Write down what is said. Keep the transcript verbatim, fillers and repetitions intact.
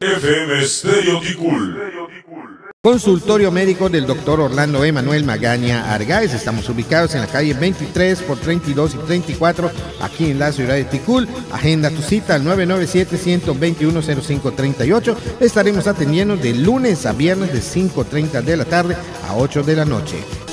F M Stereo Ticul. Consultorio médico del doctor Orlando Emanuel Magaña Argáez. Estamos ubicados en la calle veintitrés por treinta y dos y treinta y cuatro, aquí en la ciudad de Ticul. Agenda tu cita al nueve nueve siete, uno dos uno, cero cinco tres ocho. Estaremos atendiendo de lunes a viernes de cinco y media de la tarde a ocho de la noche.